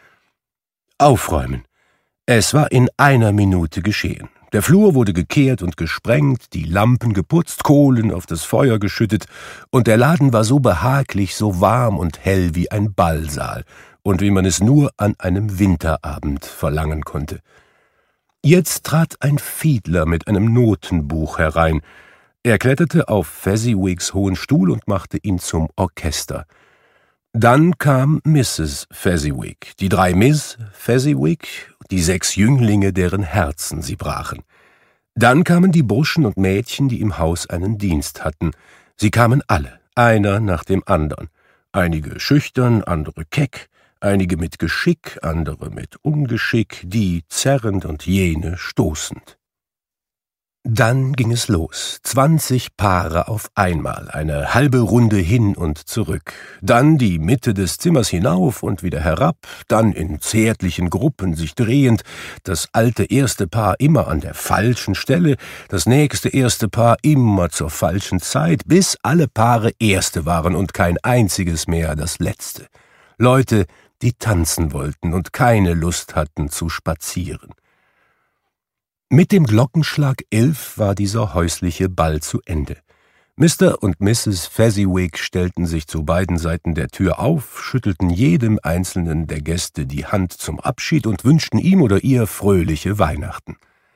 Aufräumen. Es war in einer Minute geschehen. Der Flur wurde gekehrt und gesprengt, die Lampen geputzt, Kohlen auf das Feuer geschüttet, und der Laden war so behaglich, so warm und hell wie ein Ballsaal, und wie man es nur an einem Winterabend verlangen konnte. Jetzt trat ein Fiedler mit einem Notenbuch herein. Er kletterte auf Fezziwigs hohen Stuhl und machte ihn zum Orchester. Dann kam Mrs. Fezziwig, die 3 Miss Fezziwig, die 6 Jünglinge, deren Herzen sie brachen. Dann kamen die Burschen und Mädchen, die im Haus einen Dienst hatten. Sie kamen alle, einer nach dem andern. Einige schüchtern, andere keck, einige mit Geschick, andere mit Ungeschick, die zerrend und jene stoßend. Dann ging es los, 20 Paare auf einmal, eine halbe Runde hin und zurück, dann die Mitte des Zimmers hinauf und wieder herab, dann in zärtlichen Gruppen sich drehend, das alte erste Paar immer an der falschen Stelle, das nächste erste Paar immer zur falschen Zeit, bis alle Paare Erste waren und kein einziges mehr das Letzte. Leute, die tanzen wollten und keine Lust hatten zu spazieren. Mit dem Glockenschlag 11 war dieser häusliche Ball zu Ende. Mr. und Mrs. Fezziwig stellten sich zu beiden Seiten der Tür auf, schüttelten jedem einzelnen der Gäste die Hand zum Abschied und wünschten ihm oder ihr fröhliche Weihnachten.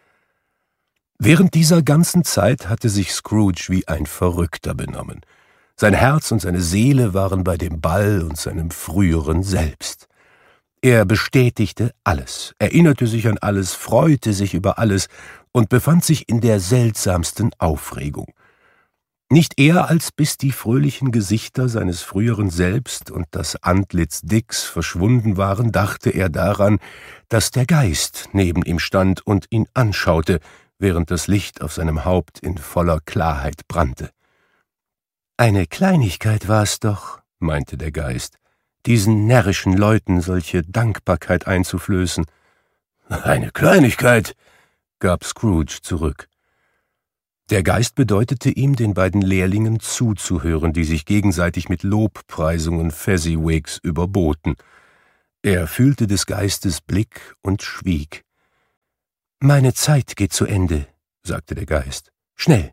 Während dieser ganzen Zeit hatte sich Scrooge wie ein Verrückter benommen. Sein Herz und seine Seele waren bei dem Ball und seinem früheren Selbst. Er bestätigte alles, erinnerte sich an alles, freute sich über alles und befand sich in der seltsamsten Aufregung. Nicht eher als bis die fröhlichen Gesichter seines früheren Selbst und das Antlitz Dicks verschwunden waren, dachte er daran, dass der Geist neben ihm stand und ihn anschaute, während das Licht auf seinem Haupt in voller Klarheit brannte. »Eine Kleinigkeit war's doch«, meinte der Geist, »diesen närrischen Leuten solche Dankbarkeit einzuflößen.« »Eine Kleinigkeit«, gab Scrooge zurück. Der Geist bedeutete ihm, den beiden Lehrlingen zuzuhören, die sich gegenseitig mit Lobpreisungen Fezziwigs überboten. Er fühlte des Geistes Blick und schwieg. »Meine Zeit geht zu Ende«, sagte der Geist. »Schnell!«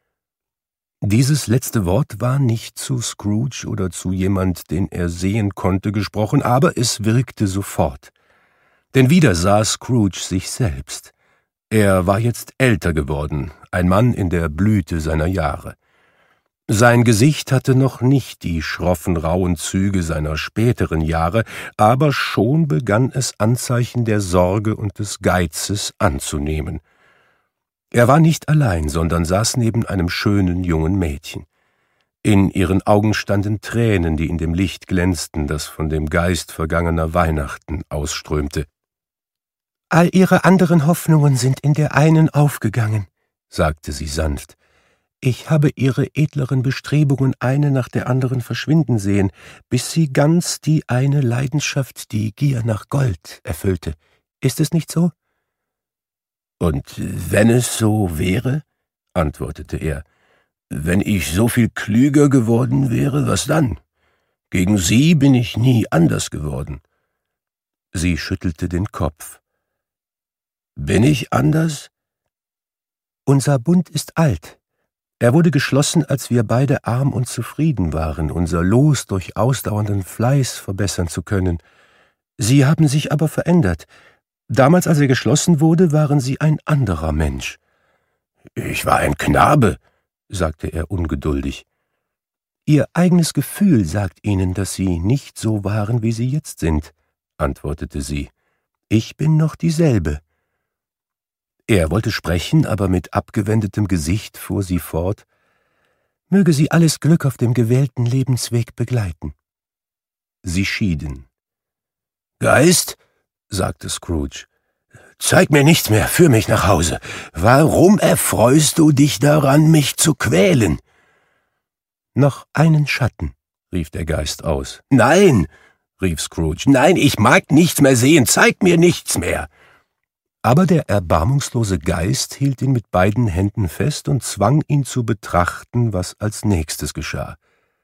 Dieses letzte Wort war nicht zu Scrooge oder zu jemand, den er sehen konnte, gesprochen, aber es wirkte sofort. Denn wieder sah Scrooge sich selbst. Er war jetzt älter geworden, ein Mann in der Blüte seiner Jahre. Sein Gesicht hatte noch nicht die schroffen, rauen Züge seiner späteren Jahre, aber schon begann es Anzeichen der Sorge und des Geizes anzunehmen. Er war nicht allein, sondern saß neben einem schönen jungen Mädchen. In ihren Augen standen Tränen, die in dem Licht glänzten, das von dem Geist vergangener Weihnachten ausströmte. »All Ihre anderen Hoffnungen sind in der einen aufgegangen«, sagte sie sanft. »Ich habe Ihre edleren Bestrebungen eine nach der anderen verschwinden sehen, bis sie ganz die eine Leidenschaft, die Gier nach Gold, erfüllte. Ist es nicht so?« »Und wenn es so wäre«, antwortete er, »wenn ich so viel klüger geworden wäre, was dann? Gegen Sie bin ich nie anders geworden.« Sie schüttelte den Kopf. »Bin ich anders?« »Unser Bund ist alt. Er wurde geschlossen, als wir beide arm und zufrieden waren, unser Los durch ausdauernden Fleiß verbessern zu können. Sie haben sich aber verändert. Damals, als er geschlossen wurde, waren Sie ein anderer Mensch.« »Ich war ein Knabe«, sagte er ungeduldig. »Ihr eigenes Gefühl sagt Ihnen, dass Sie nicht so waren, wie Sie jetzt sind«, antwortete sie. »Ich bin noch dieselbe.« Er wollte sprechen, aber mit abgewendetem Gesicht fuhr sie fort. »Möge Sie alles Glück auf dem gewählten Lebensweg begleiten.« Sie schieden. »Geist«, sagte Scrooge, »zeig mir nichts mehr, führ mich nach Hause. Warum erfreust du dich daran, mich zu quälen?« »Noch einen Schatten«, rief der Geist aus. »Nein«, rief Scrooge, »nein, ich mag nichts mehr sehen, zeig mir nichts mehr.« Aber der erbarmungslose Geist hielt ihn mit beiden Händen fest und zwang ihn zu betrachten, was als nächstes geschah.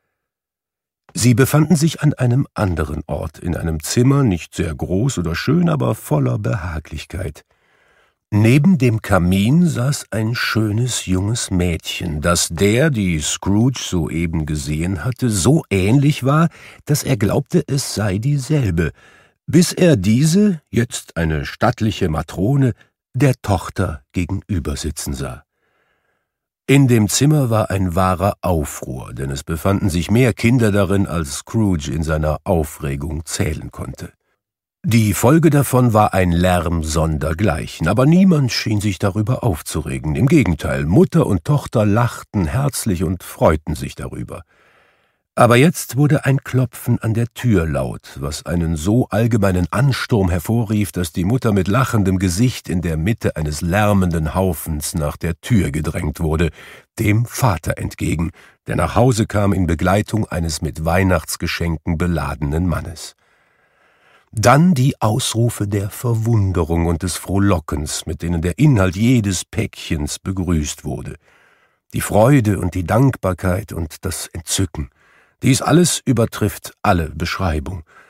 Sie befanden sich an einem anderen Ort, in einem Zimmer, nicht sehr groß oder schön, aber voller Behaglichkeit. Neben dem Kamin saß ein schönes junges Mädchen, das der, die Scrooge soeben gesehen hatte, so ähnlich war, dass er glaubte, es sei dieselbe, bis er diese, jetzt eine stattliche Matrone, der Tochter gegenüber sitzen sah. In dem Zimmer war ein wahrer Aufruhr, denn es befanden sich mehr Kinder darin, als Scrooge in seiner Aufregung zählen konnte. Die Folge davon war ein Lärm sondergleichen, aber niemand schien sich darüber aufzuregen. Im Gegenteil, Mutter und Tochter lachten herzlich und freuten sich darüber. Aber jetzt wurde ein Klopfen an der Tür laut, was einen so allgemeinen Ansturm hervorrief, dass die Mutter mit lachendem Gesicht in der Mitte eines lärmenden Haufens nach der Tür gedrängt wurde, dem Vater entgegen, der nach Hause kam in Begleitung eines mit Weihnachtsgeschenken beladenen Mannes. Dann die Ausrufe der Verwunderung und des Frohlockens, mit denen der Inhalt jedes Päckchens begrüßt wurde. Die Freude und die Dankbarkeit und das Entzücken. Dies alles übertrifft alle Beschreibung.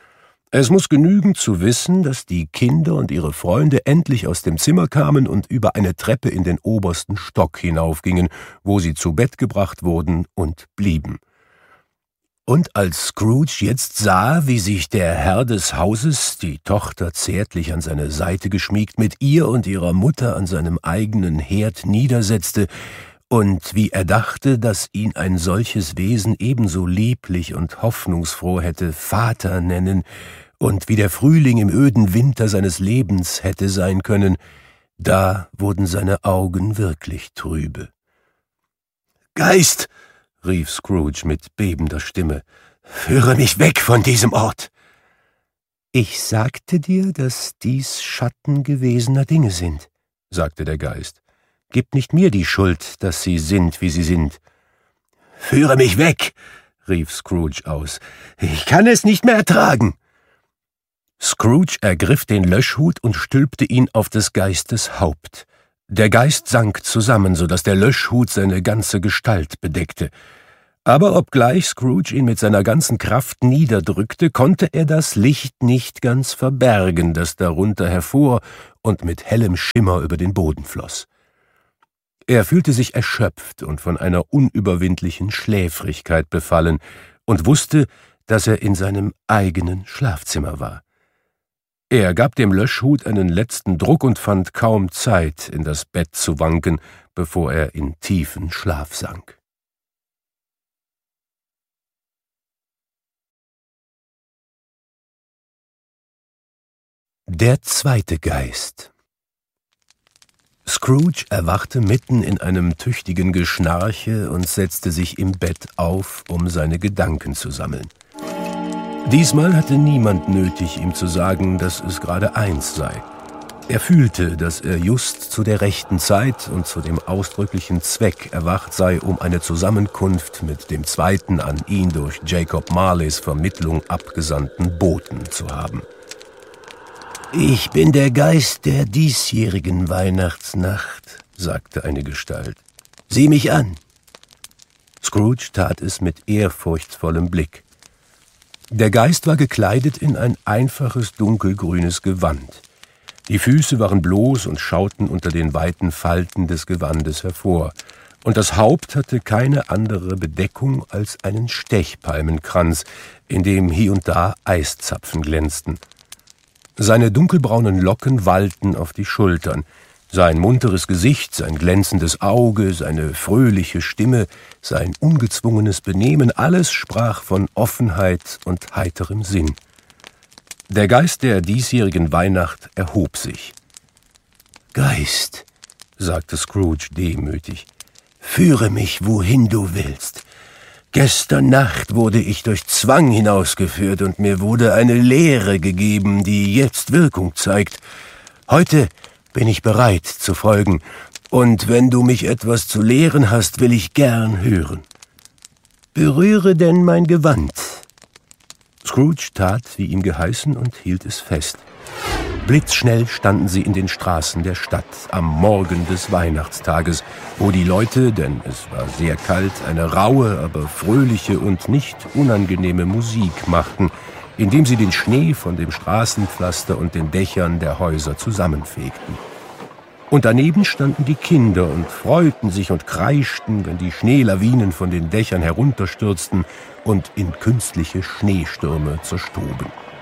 Es muss genügen zu wissen, dass die Kinder und ihre Freunde endlich aus dem Zimmer kamen und über eine Treppe in den obersten Stock hinaufgingen, wo sie zu Bett gebracht wurden und blieben. Und als Scrooge jetzt sah, wie sich der Herr des Hauses, die Tochter zärtlich an seine Seite geschmiegt, mit ihr und ihrer Mutter an seinem eigenen Herd niedersetzte, und wie er dachte, dass ihn ein solches Wesen ebenso lieblich und hoffnungsfroh hätte Vater nennen und wie der Frühling im öden Winter seines Lebens hätte sein können, da wurden seine Augen wirklich trübe. »Geist«, rief Scrooge mit bebender Stimme, »führe mich weg von diesem Ort!« »Ich sagte dir, dass dies Schatten gewesener Dinge sind«, sagte der Geist. »Gib nicht mir die Schuld, dass sie sind, wie sie sind.« »Führe mich weg«, rief Scrooge aus. »Ich kann es nicht mehr ertragen.« Scrooge ergriff den Löschhut und stülpte ihn auf des Geistes Haupt. Der Geist sank zusammen, so dass der Löschhut seine ganze Gestalt bedeckte. Aber obgleich Scrooge ihn mit seiner ganzen Kraft niederdrückte, konnte er das Licht nicht ganz verbergen, das darunter hervor und mit hellem Schimmer über den Boden floss. Er fühlte sich erschöpft und von einer unüberwindlichen Schläfrigkeit befallen und wusste, dass er in seinem eigenen Schlafzimmer war. Er gab dem Löschhut einen letzten Druck und fand kaum Zeit, in das Bett zu wanken, bevor er in tiefen Schlaf sank. Der zweite Geist. Scrooge erwachte mitten in einem tüchtigen Geschnarche und setzte sich im Bett auf, um seine Gedanken zu sammeln. Diesmal hatte niemand nötig, ihm zu sagen, dass es gerade 1 sei. Er fühlte, dass er just zu der rechten Zeit und zu dem ausdrücklichen Zweck erwacht sei, um eine Zusammenkunft mit dem zweiten an ihn durch Jacob Marleys Vermittlung abgesandten Boten zu haben. »Ich bin der Geist der diesjährigen Weihnachtsnacht«, sagte eine Gestalt. »Sieh mich an!« Scrooge tat es mit ehrfurchtsvollem Blick. Der Geist war gekleidet in ein einfaches dunkelgrünes Gewand. Die Füße waren bloß und schauten unter den weiten Falten des Gewandes hervor, und das Haupt hatte keine andere Bedeckung als einen Stechpalmenkranz, in dem hie und da Eiszapfen glänzten. Seine dunkelbraunen Locken wallten auf die Schultern. Sein munteres Gesicht, sein glänzendes Auge, seine fröhliche Stimme, sein ungezwungenes Benehmen, alles sprach von Offenheit und heiterem Sinn. Der Geist der diesjährigen Weihnacht erhob sich. »Geist«, sagte Scrooge demütig, »führe mich, wohin du willst. Gestern Nacht wurde ich durch Zwang hinausgeführt und mir wurde eine Lehre gegeben, die jetzt Wirkung zeigt. Heute bin ich bereit zu folgen, und wenn du mich etwas zu lehren hast, will ich gern hören. Berühre denn mein Gewand.« Scrooge tat, wie ihm geheißen, und hielt es fest. Blitzschnell standen sie in den Straßen der Stadt am Morgen des Weihnachtstages, wo die Leute, denn es war sehr kalt, eine raue, aber fröhliche und nicht unangenehme Musik machten, indem sie den Schnee von dem Straßenpflaster und den Dächern der Häuser zusammenfegten. Und daneben standen die Kinder und freuten sich und kreischten, wenn die Schneelawinen von den Dächern herunterstürzten und in künstliche Schneestürme zerstoben.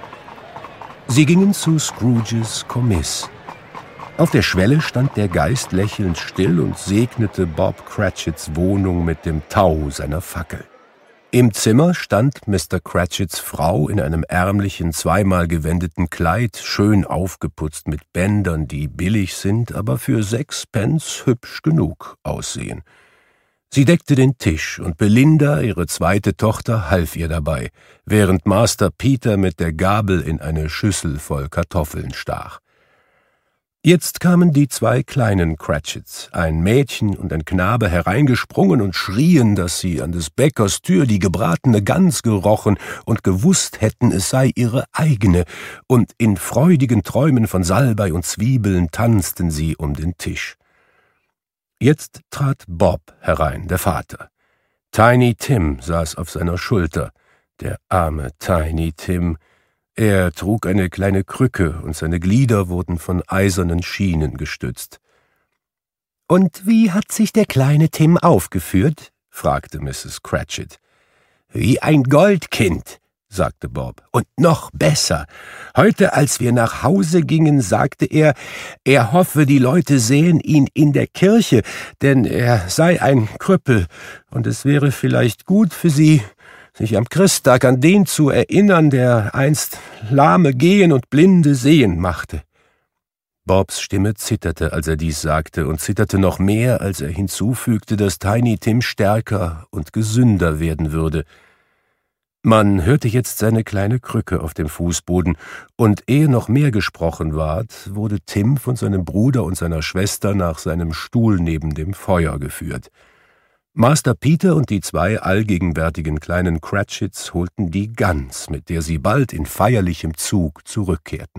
Sie gingen zu Scrooges Kommiss. Auf der Schwelle stand der Geist lächelnd still und segnete Bob Cratchits Wohnung mit dem Tau seiner Fackel. Im Zimmer stand Mr. Cratchits Frau in einem ärmlichen, zweimal gewendeten Kleid, schön aufgeputzt mit Bändern, die billig sind, aber für 6 Pence hübsch genug aussehen. Sie deckte den Tisch, und Belinda, ihre zweite Tochter, half ihr dabei, während Master Peter mit der Gabel in eine Schüssel voll Kartoffeln stach. Jetzt kamen die 2 kleinen Cratchits, ein Mädchen und ein Knabe, hereingesprungen und schrien, dass sie an des Bäckers Tür die gebratene Gans gerochen und gewusst hätten, es sei ihre eigene, und in freudigen Träumen von Salbei und Zwiebeln tanzten sie um den Tisch. Jetzt trat Bob herein, der Vater. Tiny Tim saß auf seiner Schulter. Der arme Tiny Tim. Er trug eine kleine Krücke und seine Glieder wurden von eisernen Schienen gestützt. »Und wie hat sich der kleine Tim aufgeführt?« fragte Mrs. Cratchit. »Wie ein Goldkind«, sagte Bob, »und noch besser. Heute, als wir nach Hause gingen, sagte er hoffe, die Leute sähen ihn in der Kirche, denn er sei ein Krüppel, und es wäre vielleicht gut für sie, sich am Christtag an den zu erinnern, der einst Lahme gehen und Blinde sehen machte.« Bobs Stimme zitterte, als er dies sagte, und zitterte noch mehr, als er hinzufügte, dass Tiny Tim stärker und gesünder werden würde. Man hörte jetzt seine kleine Krücke auf dem Fußboden, und ehe noch mehr gesprochen ward, wurde Tim von seinem Bruder und seiner Schwester nach seinem Stuhl neben dem Feuer geführt. Master Peter und die 2 allgegenwärtigen kleinen Cratchits holten die Gans, mit der sie bald in feierlichem Zug zurückkehrten.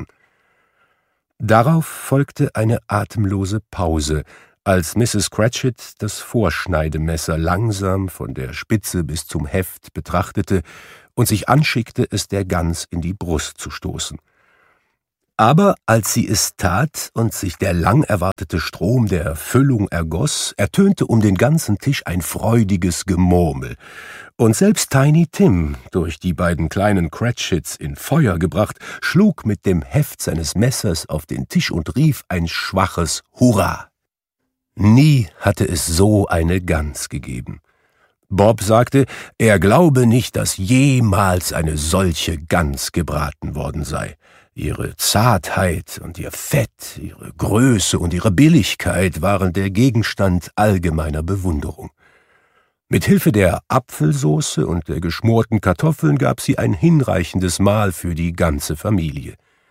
Darauf folgte eine atemlose Pause, als Mrs. Cratchit das Vorschneidemesser langsam von der Spitze bis zum Heft betrachtete und sich anschickte, es der Gans in die Brust zu stoßen. Aber als sie es tat und sich der lang erwartete Strom der Füllung ergoss, ertönte um den ganzen Tisch ein freudiges Gemurmel, und selbst Tiny Tim, durch die beiden kleinen Cratchits in Feuer gebracht, schlug mit dem Heft seines Messers auf den Tisch und rief ein schwaches Hurra. Nie hatte es so eine Gans gegeben. Bob sagte, er glaube nicht, dass jemals eine solche Gans gebraten worden sei. Ihre Zartheit und ihr Fett, ihre Größe und ihre Billigkeit waren der Gegenstand allgemeiner Bewunderung. Mit Hilfe der Apfelsauce und der geschmorten Kartoffeln gab sie ein hinreichendes Mahl für die ganze Familie.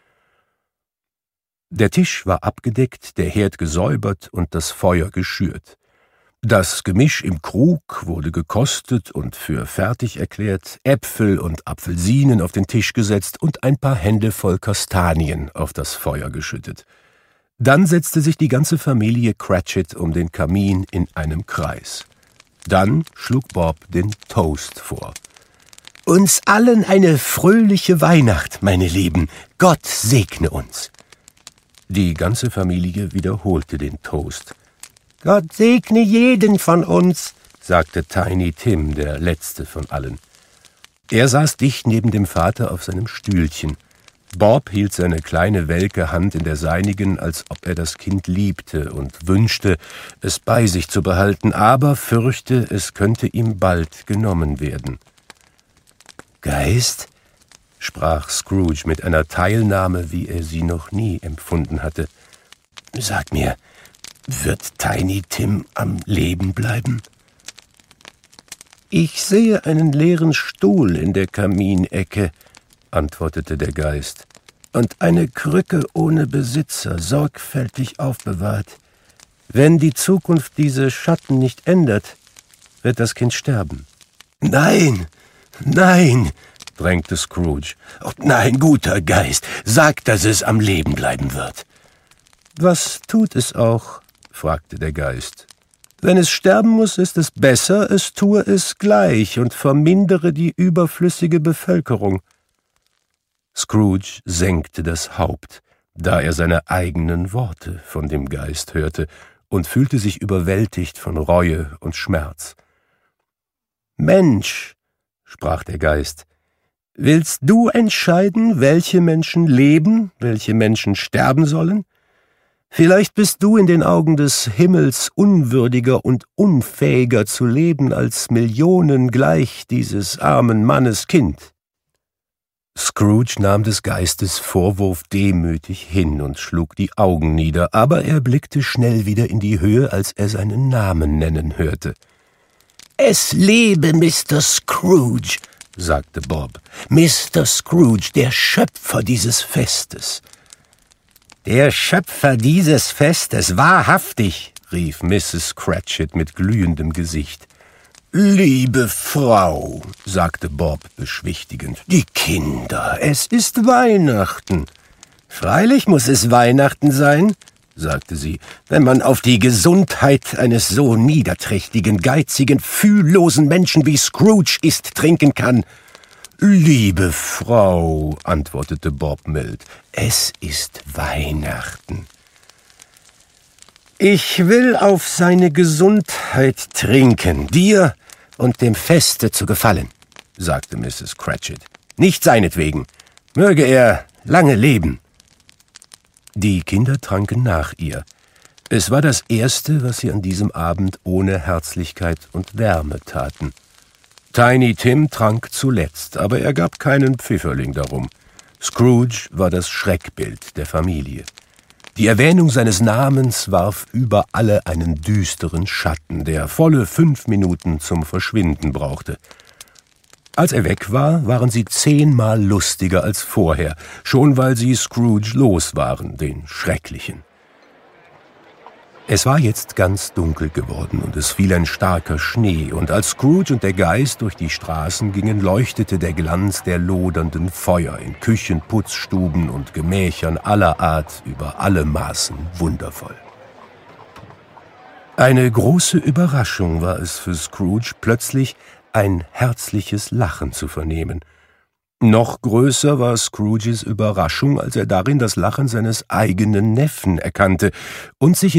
Der Tisch war abgedeckt, der Herd gesäubert und das Feuer geschürt. Das Gemisch im Krug wurde gekostet und für fertig erklärt, Äpfel und Apfelsinen auf den Tisch gesetzt und ein paar Hände voll Kastanien auf das Feuer geschüttet. Dann setzte sich die ganze Familie Cratchit um den Kamin in einem Kreis. Dann schlug Bob den Toast vor. »Uns allen eine fröhliche Weihnacht, meine Lieben. Gott segne uns.« Die ganze Familie wiederholte den Toast. »Gott segne jeden von uns«, sagte Tiny Tim, der letzte von allen. Er saß dicht neben dem Vater auf seinem Stühlchen. Bob hielt seine kleine welke Hand in der seinigen, als ob er das Kind liebte und wünschte, es bei sich zu behalten, aber fürchte, es könnte ihm bald genommen werden. »Geist«, sprach Scrooge mit einer Teilnahme, wie er sie noch nie empfunden hatte, »sag mir, wird Tiny Tim am Leben bleiben?« »Ich sehe einen leeren Stuhl in der Kaminecke«, antwortete der Geist, »und eine Krücke ohne Besitzer, sorgfältig aufbewahrt. Wenn die Zukunft diese Schatten nicht ändert, wird das Kind sterben.« »Nein, nein«, drängte Scrooge. »Oh, nein, guter Geist, sag, dass es am Leben bleiben wird.« »Was tut es auch?«, fragte der Geist. »Wenn es sterben muss, ist es besser, es tue es gleich und vermindere die überflüssige Bevölkerung.« Scrooge senkte das Haupt, da er seine eigenen Worte von dem Geist hörte, und fühlte sich überwältigt von Reue und Schmerz. »Mensch«, sprach der Geist, »willst du entscheiden, welche Menschen leben, welche Menschen sterben sollen? Vielleicht bist du in den Augen des Himmels unwürdiger und unfähiger zu leben als Millionen gleich dieses armen Mannes Kind.« Scrooge nahm des Geistes Vorwurf demütig hin und schlug die Augen nieder, aber er blickte schnell wieder in die Höhe, als er seinen Namen nennen hörte. »Es lebe Mr. Scrooge«, sagte Bob. »Mr. Scrooge, der Schöpfer dieses Festes.« »Der Schöpfer dieses Festes, wahrhaftig«, rief Mrs. Cratchit mit glühendem Gesicht. »Liebe Frau«, sagte Bob beschwichtigend, »die Kinder, es ist Weihnachten.« »Freilich muss es Weihnachten sein«, sagte sie, »wenn man auf die Gesundheit eines so niederträchtigen, geizigen, fühllosen Menschen wie Scrooge ist trinken kann. »Liebe Frau«, antwortete Bob mild, »es ist Weihnachten.« »Ich will auf seine Gesundheit trinken, dir und dem Feste zu gefallen«, sagte Mrs. Cratchit. »Nicht seinetwegen. Möge er lange leben.« Die Kinder tranken nach ihr. Es war das Erste, was sie an diesem Abend ohne Herzlichkeit und Wärme taten. Tiny Tim trank zuletzt, aber er gab keinen Pfifferling darum. Scrooge war das Schreckbild der Familie. Die Erwähnung seines Namens warf über alle einen düsteren Schatten, der volle 5 Minuten zum Verschwinden brauchte. Als er weg war, waren sie 10-mal lustiger als vorher, schon weil sie Scrooge los waren, den Schrecklichen. Es war jetzt ganz dunkel geworden und es fiel ein starker Schnee, und als Scrooge und der Geist durch die Straßen gingen, leuchtete der Glanz der lodernden Feuer in Küchen, Putzstuben und Gemächern aller Art über alle Maßen wundervoll. Eine große Überraschung war es für Scrooge, plötzlich ein herzliches Lachen zu vernehmen. Noch größer war Scrooges Überraschung, als er darin das Lachen seines eigenen Neffen erkannte und sich